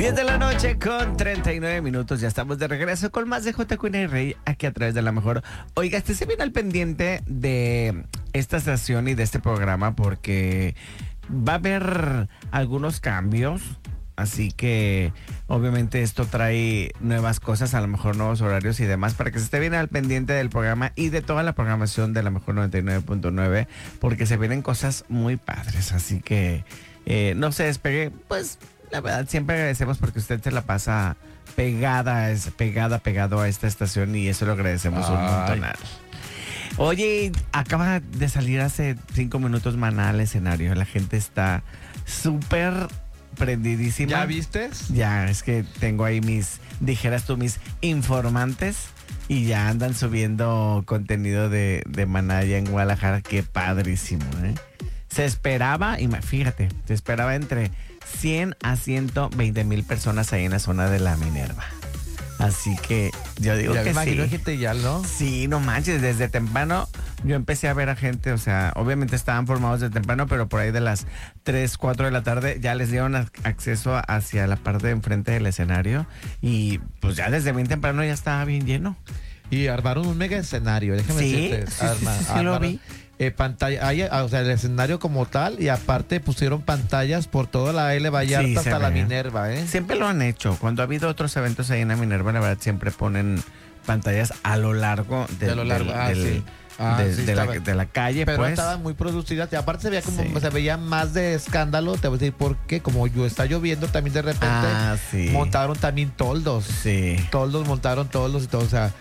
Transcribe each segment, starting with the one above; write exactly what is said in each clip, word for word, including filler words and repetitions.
diez de la noche con treinta y nueve minutos. Ya estamos de regreso con más de J. Queen y Rey aquí a través de La Mejor. Oiga, estése bien al pendiente de esta estación y de este programa porque va a haber algunos cambios. Así que obviamente esto trae nuevas cosas, a lo mejor nuevos horarios y demás, para que se esté bien al pendiente del programa y de toda la programación de La Mejor noventa y nueve punto nueve, porque se vienen cosas muy padres. Así que eh, no se despegue, pues la verdad siempre agradecemos porque usted se la pasa pegada, es pegada, pegado a esta estación y eso lo agradecemos Ay. un montón. Oye, acaba de salir hace cinco minutos Maná al escenario, la gente está súper prendidísima. ¿Ya vistes? Ya, es que tengo ahí mis, dijeras tú, mis informantes y ya andan subiendo contenido de, de Maná allá en Guadalajara. Qué padrísimo, ¿eh? Se esperaba, y fíjate, se esperaba entre cien a ciento veinte mil personas ahí en la zona de la Minerva. Así que yo digo ya que me sí. Gente ya, ¿no? Sí, no manches, desde temprano yo empecé a ver a gente, o sea, obviamente estaban formados desde temprano, pero por ahí de las tres, cuatro de la tarde ya les dieron acceso hacia la parte de enfrente del escenario y pues ya desde bien temprano ya estaba bien lleno. Y armaron un mega escenario, déjame ¿Sí? decirte. Sí, Arma, sí, sí, armaron, lo vi. Eh, pantalla, hay, o sea, el escenario como tal y aparte pusieron pantallas por toda la L Vallarta Sí, hasta la ve. Minerva, ¿eh? Siempre lo han hecho. Cuando ha habido otros eventos ahí en la Minerva, la verdad siempre ponen pantallas a lo largo de, de, lo largo. del, Ah, del, sí. ah, de, sí, de, la, estaba, de la calle, pero pues. estaban muy producidas y aparte se veía como Sí. se veía más de escándalo, te voy a decir por qué, como yo está lloviendo también de repente Ah, sí. montaron también toldos. Sí. Toldos, montaron toldos y todo, o sea,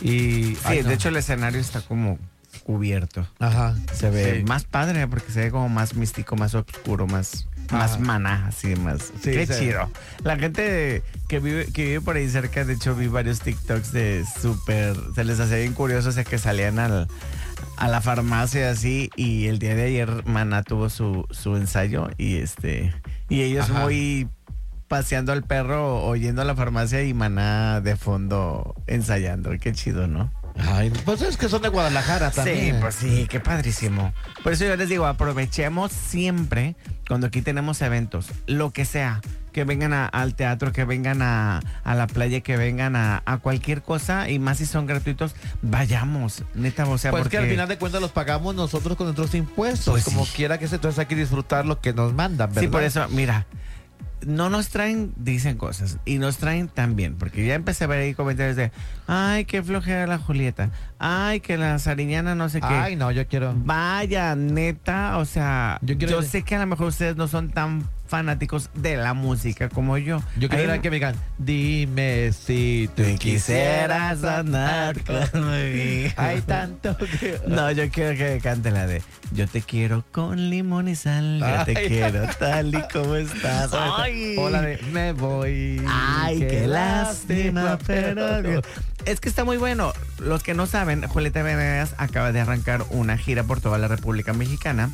y Sí, ay, de no. hecho el escenario está como cubierto. Ajá. Se ve Sí. más padre porque se ve como más místico, más oscuro, más, más Maná, así más. Sí, Qué sí. chido. La gente que vive, que vive por ahí cerca, de hecho vi varios TikToks de súper, se les hacía bien curioso, o sea, que salían al, a la farmacia así y el día de ayer Maná tuvo su, su ensayo y este, y ellos Ajá. muy paseando al perro, oyendo a la farmacia y Maná de fondo ensayando. Qué chido, ¿no? Ay, pues es que son de Guadalajara también. Sí, pues sí, qué padrísimo. Por eso yo les digo, aprovechemos siempre cuando aquí tenemos eventos, lo que sea, que vengan a, al teatro, que vengan a, a la playa, que vengan a, a cualquier cosa, y más si son gratuitos, vayamos, neta, o sea, pues porque que al final de cuentas los pagamos nosotros con nuestros impuestos, Pues como sí. quiera que sea, entonces hay que disfrutar lo que nos mandan, ¿verdad? Sí, por eso, mira, no nos traen, dicen cosas, y nos traen también, porque ya empecé a ver ahí comentarios de, ay, qué flojera la Julieta, ay, que la Sariñana no sé qué. Ay, no, yo quiero. Vaya, neta, o sea, Yo yo, quiero- sé que a lo mejor ustedes no son tan fanáticos de la música como yo. Yo quiero Ahí- ir a que me digan, dime si tú Tú quisieras andar conmigo. Hay tanto que... No, yo quiero que cante la de Yo te quiero con limón y sal, yo te Ay. quiero tal y como estás. Ay. O la de me voy. Ay, qué, lástima, pero Dios. Es que está muy bueno. Los que no saben, Julieta Venegas acaba de arrancar una gira por toda la República Mexicana.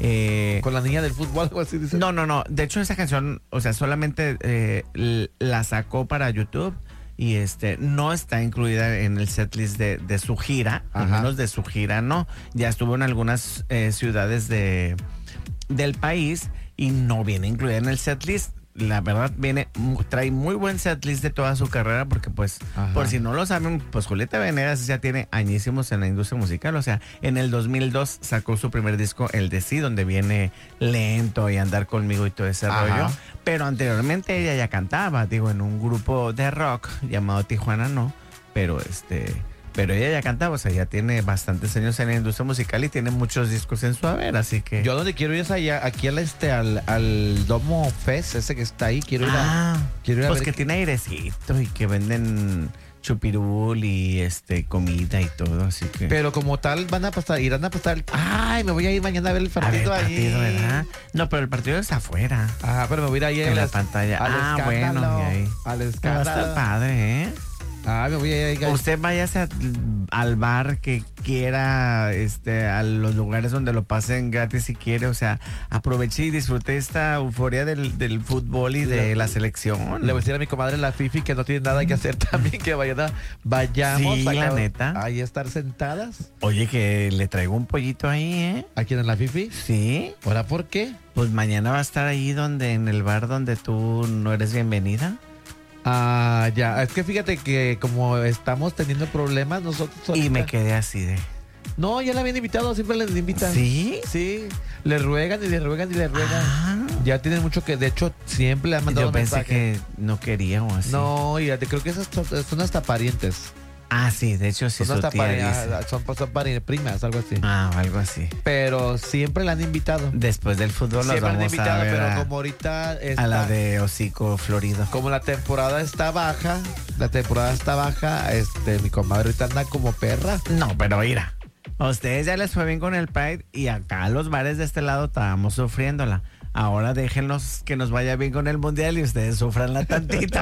Eh, Con la niña del fútbol, algo así dice. no, no, no. De hecho, esa canción, o sea, solamente eh, l- la sacó para YouTube y este no está incluida en el setlist de, de su gira, al Ajá. menos de su gira, no. Ya estuvo en algunas eh, ciudades de, del país y no viene incluida en el setlist. La verdad, viene, mu- trae muy buen setlist de toda su carrera porque pues, Ajá. por si no lo saben, pues Julieta Venegas ya tiene añísimos en la industria musical. O sea, en el dos mil dos sacó su primer disco, El de Sí, donde viene Lento y Andar Conmigo y todo ese Ajá. rollo. Pero anteriormente ella ya cantaba, digo, en un grupo de rock llamado Tijuana No, pero este... Pero ella ya cantaba, o sea, ya tiene bastantes años en la industria musical y tiene muchos discos en su haber, así que... Yo donde quiero ir es allá, aquí al este, al, al Domo Fest, ese que está ahí, quiero ir a... Ah, quiero ir a pues ver que qué- tiene airecito y que venden chupirul y este comida y todo, así que... Pero como tal, van a pasar, irán a pasar. Ay, me voy a ir mañana a ver el a ver, partido ahí. partido, ¿verdad? No, pero el partido es afuera, Ah, pero me voy a ir ahí en la las- pantalla. al Ah, escándalo, bueno, y ahí. Al Va a escándalo. estar padre, ¿eh? Ah, me voy a ir. Usted váyase a- al bar que quiera, este, a los lugares donde lo pasen gratis si quiere, o sea, aproveche y disfrute esta euforia del, del fútbol y de la selección. Le voy a decir a mi comadre la Fifi que no tiene nada que hacer también, que vayan a, vayamos Sí, a, la neta. ahí a estar sentadas. Oye, que le traigo un pollito ahí, ¿eh? ¿A quién en la Fifi? Sí. ¿Ahora por qué? Pues mañana va a estar ahí donde, en el bar donde tú no eres bienvenida. Ah, ya. Es que fíjate que como estamos teniendo problemas nosotros. Y ahorita- me quedé así de. No, ya la habían invitado, siempre les invitan. ¿Sí? Sí. Le ruegan y le ruegan y le ruegan. Ah, Ya tienen mucho que, de hecho, siempre le han mandado yo pensé mensaje. que no quería o así. No, y creo que esas son, son hasta parientes. Ah, sí, de hecho sí, Son su hasta tía pari- dice. ah, son, son pari- primas, algo así. Ah, algo así. Pero siempre la han invitado. Después del fútbol los Siempre la han vamos a invitado, ver pero a, como ahorita está, a la de hocico florido. como la temporada está baja, la temporada está baja, este, mi comadre ahorita anda como perra. No, pero mira, a ustedes ya les fue bien con el Pride y acá los bares de este lado estábamos sufriéndola. Ahora déjenlos que nos vaya bien con el Mundial y ustedes sufranla tantito.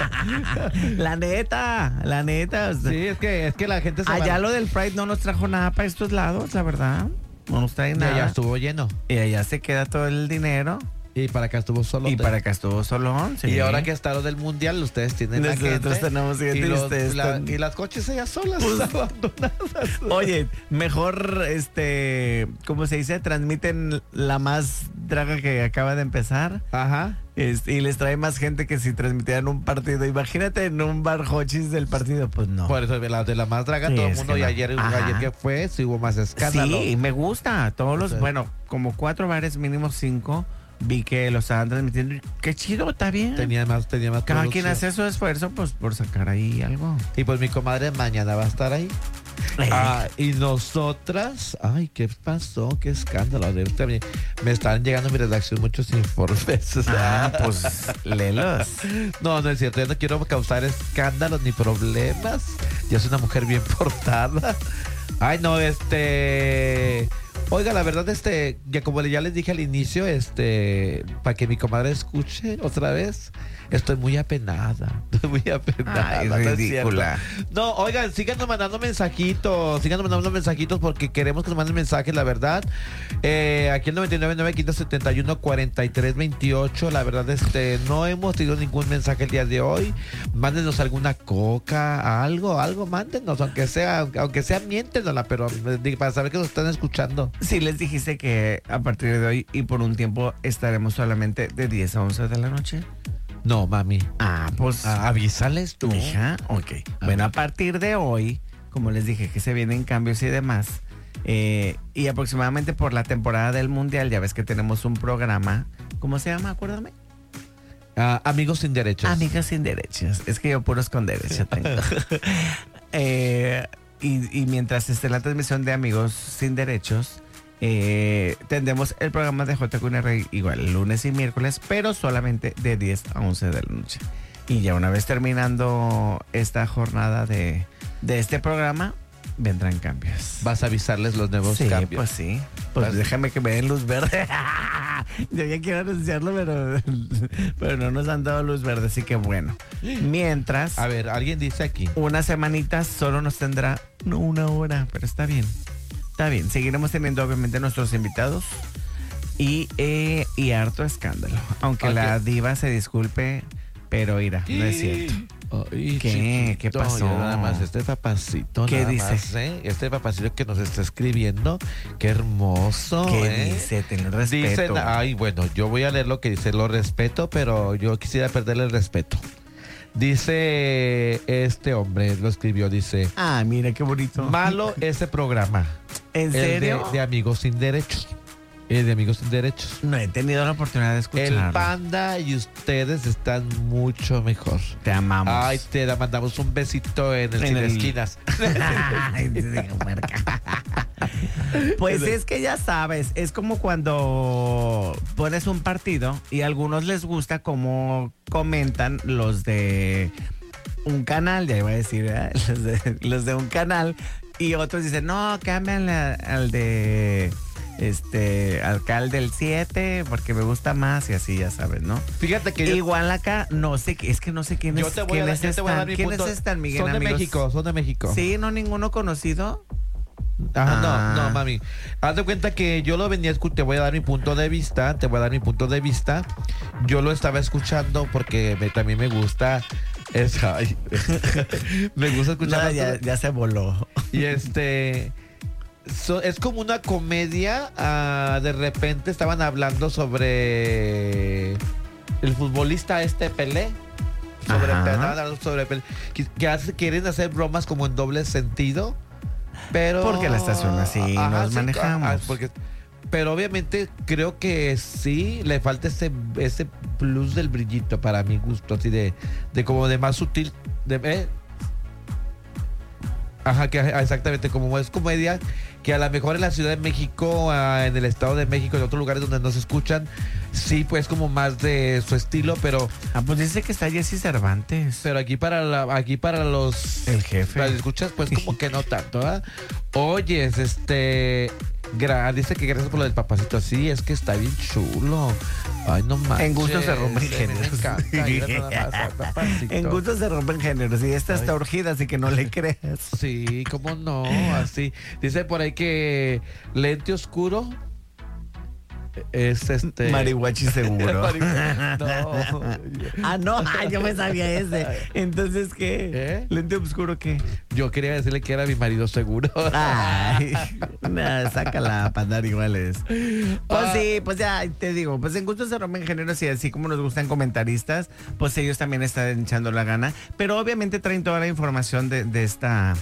La neta, la neta. Sí, es que, es que la gente se Allá va- lo del Pride no nos trajo nada para estos lados, la verdad. No nos trae Ya, nada. ya estuvo lleno. Y allá se queda todo el dinero. Y para acá estuvo solo. Y para acá estuvo Solón. Sí. Y ahora que está lo del mundial, ustedes tienen la Nosotros gente. tenemos gente y, y los- ustedes la- están- y las coches ellas solas abandonadas. Oye, mejor, este, ¿cómo se dice? Transmiten la más draga que acaba de empezar. Ajá. Este, y les trae más gente que si transmitieran un partido. Imagínate en un bar hochis del partido. Pues no. Por eso, la de la más draga, Sí, todo el es mundo. que Y no. ayer, Ajá. ayer que fue, sí hubo más escándalo. Sí, me gusta. Todos los, Sí. bueno, como cuatro bares, mínimo cinco, vi que los estaban transmitiendo. Qué chido, está bien. Tenía más, tenía más Cada quien producción. hace su esfuerzo, pues, por sacar ahí algo. Y pues mi comadre mañana va a estar ahí. Ah, y nosotras, ay, ¿qué pasó? Qué escándalo. De- también me están llegando a mi redacción muchos informes. Ah, pues, léelos. No, no es cierto. Yo no quiero causar escándalos ni problemas. Yo soy una mujer bien portada. Ay, no, este. Oiga, la verdad, este, ya como ya les dije al inicio, este, para que mi comadre escuche otra vez, estoy muy apenada. Estoy muy apenada. Ay, no es ridícula. cierto. No, oigan, síganos mandando mensajitos, síganos mandando mensajitos porque queremos que nos manden mensajes, la verdad. Eh, aquí el noventa y nueve, nueve, quince, setenta y uno, cuarenta y tres, veintiocho, la verdad, este, no hemos tenido ningún mensaje el día de hoy. Mándenos alguna coca, algo, algo, mándenos, aunque sea, aunque sea miéntenosla, pero eh, para saber que nos están escuchando. Sí, les dijiste que a partir de hoy y por un tiempo estaremos solamente de diez a once de la noche. No, mami. Ah, pues. Ah, avísales tú. Mija, ok. Bueno, a partir de hoy, como les dije que se vienen cambios y demás, eh, y aproximadamente por la temporada del Mundial, ya ves que tenemos un programa, ¿cómo se llama? Acuérdame. Ah, amigos sin derechos. Amigas sin derechos. Es que yo puros con derechos tengo. Eh, y, y mientras esté la transmisión de Amigos sin Derechos, eh, tendremos el programa de J Q N R igual lunes y miércoles, pero solamente de diez a once de la noche. Y ya una vez terminando esta jornada de, de este programa, vendrán cambios. Vas a avisarles los nuevos Sí, cambios. pues sí. Pues Vas- déjame que me den luz verde. Yo ya quiero anunciarlo, pero, pero no nos han dado luz verde, así que bueno. Mientras, A ver, alguien dice aquí. una semanita solo nos tendrá no una hora, pero está bien. Está bien. Seguiremos teniendo obviamente nuestros invitados y, eh, y harto escándalo. Aunque Ok. la diva se disculpe, pero irá, no es cierto. Ay, ¿Qué? ¿Qué chiquito, pasó? ya nada más este papacito. ¿Qué nada dice? más, ¿eh? Este papacito que nos está escribiendo. Qué hermoso. ¿Qué ¿eh? dice? Ten respeto. Dicen, ay, bueno, yo voy a leer lo que dice, lo respeto, pero yo quisiera perderle el respeto. Dice este hombre, lo escribió, dice, Ah, mira qué bonito. malo ese programa. ¿En El de, serio? de Amigos Sin Derechos. El de Amigos Sin Derechos. No he tenido la oportunidad de El escucharlo. Panda y ustedes están mucho mejor. Te amamos. Ay, te da- mandamos un besito en el En Sin el- Esquinas. Ay, te digo, puerca. Pues es que ya sabes, es como cuando pones un partido y a algunos les gusta como comentan los de un canal, ya iba a decir, ¿verdad? los, de, los de un canal, y otros dicen, no, cámbianle al de este, alcalde el siete, porque me gusta más y así, ya sabes, ¿no? Fíjate que yo, Igual acá, no sé, es que no sé quiénes, yo te voy a dar, quiénes yo te voy a dar están, mi quiénes punto. están, Miguel, Son de amigos? México, son de México. Sí, no ninguno conocido. Ajá, Ah. no, no, mami. Haz de cuenta que yo lo venía a escuchar, te voy a dar mi punto de vista, te voy a dar mi punto de vista. Yo lo estaba escuchando porque me- también me gusta esa, ay, me gusta escuchar. No, ya, ya se voló. Y este so- es como una comedia. ah, de repente estaban hablando sobre el futbolista este Pelé. Sobre Ajá. Pelé, estaban hablando sobre Pelé, que, que hace- quieren hacer bromas como en doble sentido. Pero Porque la estación así nos manejamos. ah, porque, pero obviamente creo que sí le falta ese, ese plus del brillito para mi gusto, así de, de como de más sutil. De, ¿eh? Ajá, que ah, exactamente, como es comedia, que a lo mejor en la Ciudad de México, ah, en el Estado de México, en otros lugares donde nos escuchan, sí, pues como más de su estilo, pero, Ah, pues dice que está Jesse Cervantes. pero aquí para la, aquí para los El jefe. para los escuchas, pues como que no tanto, ¿verdad? Oyes, este gra- dice que gracias por lo del papacito. Sí, es que está bien chulo. Ay, no manches. En gusto se rompen me géneros. encanta, mira nada más al papacito. En gusto se rompen géneros. Y esta está Ay. urgida, así que no le creas. Sí, cómo no, así. Dice por ahí que lente oscuro es este Marihuachi seguro. Marihuachi, no. Ah, no, ah, yo me sabía ese. Entonces, ¿qué? ¿Eh? ¿Lente oscuro qué? Yo quería decirle que era mi marido seguro. Ay, nah, sácala para andar iguales. Pues sí, pues ya te digo, pues en gusto se rompen géneros y así como nos gustan comentaristas, pues ellos también están echando la gana. Pero obviamente traen toda la información de, de esta.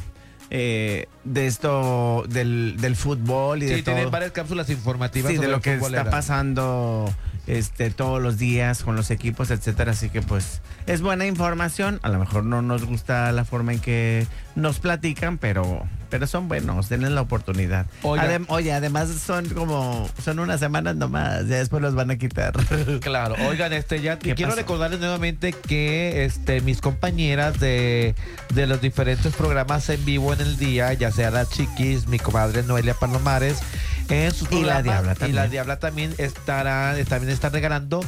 Eh, de esto, del, del fútbol y Sí, de todo. tienen varias cápsulas informativas Sí, de sobre lo el que fútbol está era. pasando este todos los días con los equipos, etcétera. Así que pues es buena información. A lo mejor no nos gusta la forma en que nos platican, pero pero son buenos, denles la oportunidad. Oiga. Adem- oye, además son como son unas semanas nomás, ya después los van a quitar. Claro, oigan, este ya ¿Qué quiero pasó? recordarles nuevamente que este mis compañeras de, de los diferentes programas en vivo en el día, ya sea la Chiquis, mi comadre Noelia Palomares, en sus Y la programas, Diabla y también. la Diabla también estará, también están regalando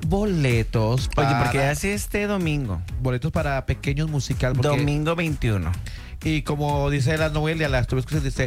boletos Oye, para, porque ya sí este domingo, boletos para pequeños musical, porque- domingo veintiuno. y como dice la Noelia, la estuve escuchando, dice,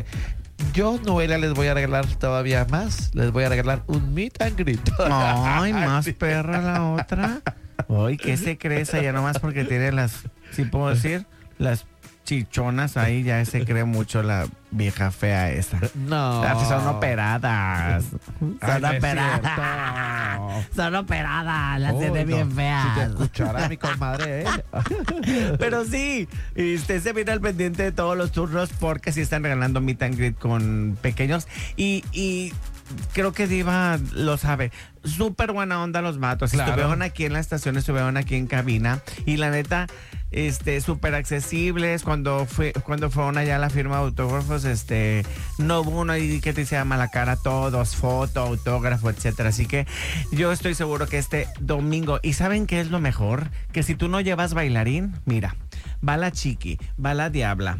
yo Noelia les voy a regalar todavía más, les voy a regalar un meet and greet. Ay, más perra la otra. Ay, ¿qué se cree esa? Ya nomás porque tiene las, ¿sí puedo decir? Las chichonas ahí, ya se cree mucho la vieja fea esa. No. Ah, pues son operadas. Ay, Son no es operadas. cierto. Son operadas, las Uy, tiene no. bien Si te feas. escuchara mi comadre, ¿eh? Pero sí, y usted se viene al pendiente de todos los turnos porque sí están regalando meet and greet con pequeños. Y, y creo que Diva lo sabe. Súper buena onda los vatos. Claro. Estuvieron aquí en la estación, estuvieron aquí en cabina. Y la neta, este, súper accesibles. Cuando fue, cuando fueron allá a la firma de autógrafos, este, no hubo uno ahí que te hiciera mala cara, todos, foto, autógrafo, etcétera. Así que yo estoy seguro que este domingo, ¿y saben qué es lo mejor? Que si tú no llevas bailarín, mira, va la Chiqui, va la Diabla,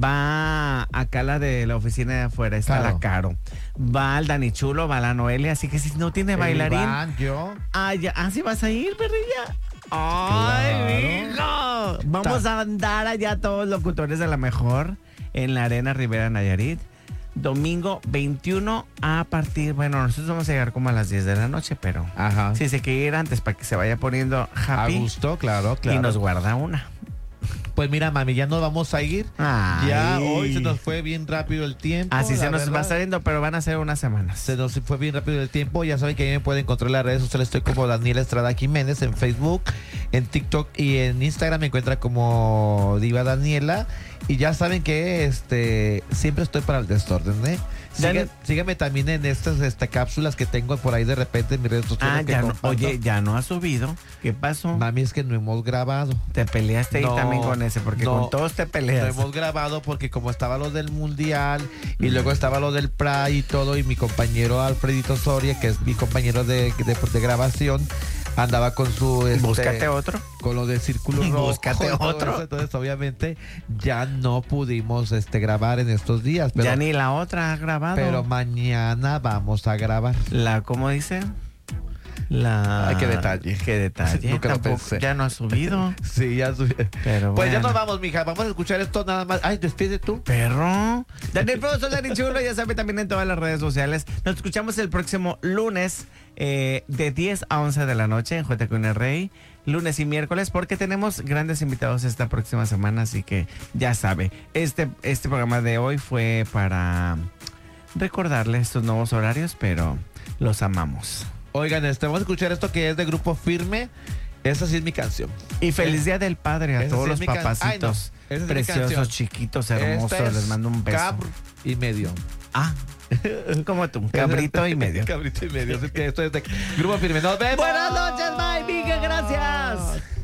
va acá la de la oficina de afuera, está Claro. la Caro, va el Dani Chulo, va la Noelia, así que si no tiene bailarín, Iván, yo. ah, ya, ah, sí vas a ir, perrilla. ¡Ay, Claro. mijo! Vamos a andar allá todos locutores de la mejor en la Arena Rivera Nayarit. Domingo veintiuno a partir, bueno, nosotros vamos a llegar como a las diez de la noche, pero Ajá. sí se quiere ir antes para que se vaya poniendo A happy gusto, claro, claro. y nos guarda una. Pues mira, mami, ya nos vamos a ir. Ay. Ya hoy se nos fue bien rápido el tiempo. Así la se nos verdad. va saliendo, pero van a ser unas semanas. Se nos fue bien rápido el tiempo. Ya saben que ahí me pueden encontrar en las redes sociales. Estoy como Daniela Estrada Jiménez en Facebook, en TikTok y en Instagram me encuentra como Diva Daniela. Y ya saben que este siempre estoy para el desorden, ¿eh? Sigue- Dan- síganme también en estas este, cápsulas que tengo por ahí de repente en mis redes sociales. Ah, que ya no, comparto. oye, ya no ha subido. ¿Qué pasó? Mami, es que no hemos grabado. Te peleaste No, ahí también con ese, porque no, con todos te No peleas. hemos grabado porque como estaba lo del mundial y luego estaba lo del Pride y todo y mi compañero Alfredito Soria, que es mi compañero de, de, de grabación, andaba con su... Este, Búscate otro. Con lo del círculo rojo. Búscate y todo otro. eso. Entonces, obviamente, ya no pudimos este, grabar en estos días. Pero, ya ni la otra ha grabado. pero mañana vamos a grabar. La, ¿cómo dice? La... Ay, qué detalle. Qué detalle. Nunca lo Tampoco- pensé. ya no ha subido. Sí, ya subí. Pero Pues ya bueno. nos vamos, mija. Vamos a escuchar esto nada más. Ay, despide tú. Perro. Daniel Profesor Dani Chulo, ya sabe, también en todas las redes sociales. Nos escuchamos el próximo lunes eh, de diez a once de la noche en J Q N Rey. Lunes y miércoles, porque tenemos grandes invitados esta próxima semana, así que ya sabe. Este, este programa de hoy fue para recordarles estos nuevos horarios, pero los amamos. Oigan, este, vamos a escuchar esto que es de Grupo Firme. Esa sí es mi canción. Y feliz Día del Padre a Esa todos sí los es mi can- papacitos. Ay, no. Esa sí es mi Preciosos, canción. chiquitos, Esta hermosos. es Les mando un beso. Cabr y medio. Ah, como tú, cabrito y medio. Cabrito y medio. Así que esto es de Grupo Firme. Nos vemos. Buenas noches, bye, Miguel, gracias.